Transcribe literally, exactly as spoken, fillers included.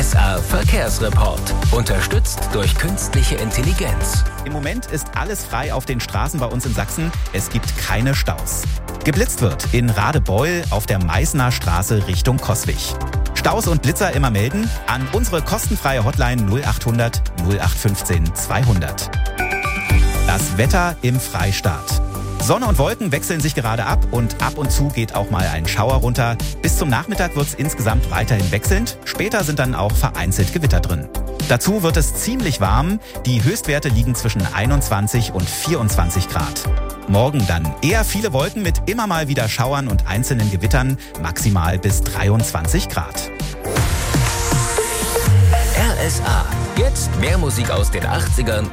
S A Verkehrsreport. Unterstützt durch künstliche Intelligenz. Im Moment ist alles frei auf den Straßen bei uns in Sachsen. Es gibt keine Staus. Geblitzt wird in Radebeul auf der Meißner Straße Richtung Coswig. Staus und Blitzer immer melden an unsere kostenfreie Hotline null achthundert null acht fünfzehn zweihundert. Das Wetter im Freistaat. Sonne und Wolken wechseln sich gerade ab und ab und zu geht auch mal ein Schauer runter. Bis zum Nachmittag wird es insgesamt weiterhin wechselnd. Später sind dann auch vereinzelt Gewitter drin. Dazu wird es ziemlich warm. Die Höchstwerte liegen zwischen einundzwanzig und vierundzwanzig Grad. Morgen dann eher viele Wolken mit immer mal wieder Schauern und einzelnen Gewittern, maximal bis dreiundzwanzig Grad. R S A. Jetzt mehr Musik aus den achtzigern